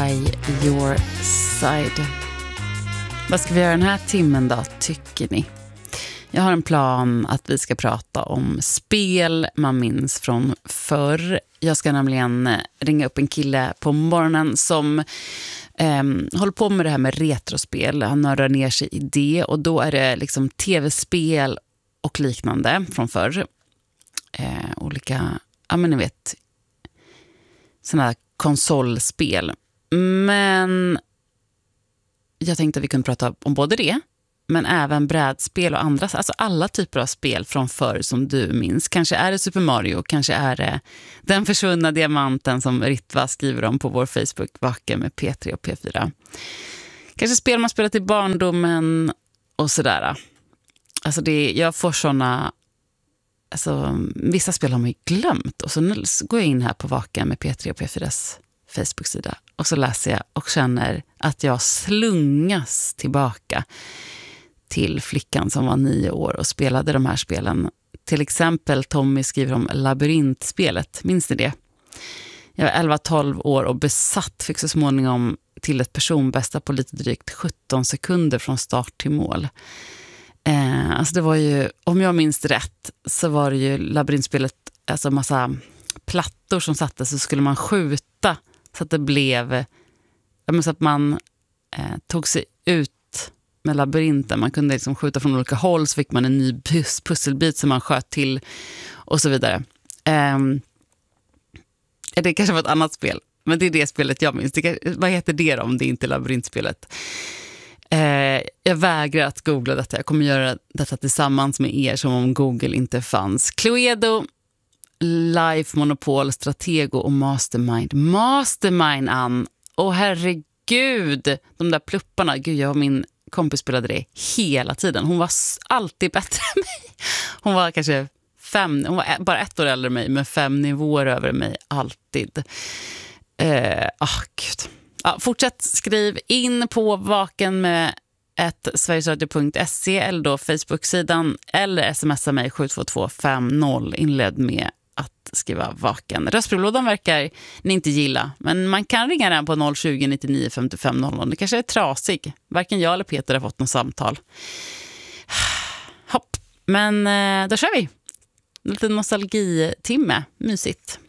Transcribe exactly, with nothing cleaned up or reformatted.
by your side. Vad ska vi göra den här timmen då, tycker ni? Jag har en plan att vi ska prata om spel man minns från förr. Jag ska nämligen ringa upp en kille på morgonen som eh, håller på med det här med retrospel. Han nördar ner sig i det, och då är det liksom tv-spel och liknande från förr. Eh, olika, ja men ni vet, sådana här konsolspel. Men jag tänkte att vi kunde prata om både det, men även brädspel och andra, alltså alla typer av spel från förr som du minns. Kanske är det Super Mario, kanske är det Den försvunna diamanten som Ritva skriver om på vår Facebook, Vaken med P tre och P fyra. Kanske spel man spelat i barndomen och sådär. Alltså det, jag får såna, alltså vissa spel har man ju glömt, och så nu går jag in här på Vaken med P tre och P fyras Facebook-sida och så läser jag och känner att jag slungas tillbaka till flickan som var nio år och spelade de här spelen. Till exempel Tommy skriver om labyrintspelet. Minns ni det? Jag var elva tolv år och besatt, fick så småningom till ett personbästa på lite drygt sjutton sekunder från start till mål. Eh, alltså det var ju, om jag minns rätt, så var det ju labyrintspelet, alltså massa plattor som sattes, så skulle man skjuta så att det blev, så att man eh, tog sig ut med labyrinten. Man kunde liksom skjuta från olika håll, så fick man en ny pus- pusselbit som man sköt till och så vidare. Eh, det kanske var ett annat spel, men det är det spelet jag minns. Det, vad heter det då, om det inte är labyrintspelet? Eh, jag vägrar att googla detta. Jag kommer göra detta tillsammans med er som om Google inte fanns. Cluedo, Life, Monopol, Stratego och Mastermind. Mastermind, Ann. Åh herregud, de där plupparna. Gud, jag och min kompis spelade det hela tiden. Hon var alltid bättre än mig. Hon var kanske fem, hon var bara ett år äldre än mig, men fem nivåer över mig alltid. Eh, oh, gud. Ja, fortsätt skriv in på Vaken med ett sverigesradio punkt se eller då Facebook-sidan, eller smsa mig sju två två fem noll, inled med att skriva Vaken. Röstbrevlådan verkar ni inte gilla, men man kan ringa den på noll tjugo nittionio femtiofem noll noll. Det kanske är trasig. Varken jag eller Peter har fått något samtal. Hopp. Men då kör vi. Lite nostalgitimme. Mysigt.